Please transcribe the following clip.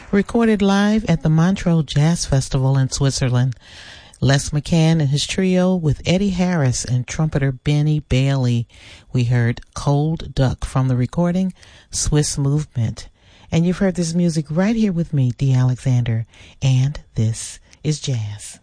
Recorded live at the Montreux Jazz Festival in Switzerland. Les McCann and his trio with Eddie Harris and trumpeter Benny Bailey. We heard Cold Duck from the recording Swiss Movement. And you've heard this music right here with me, Dee Alexander. And this is jazz.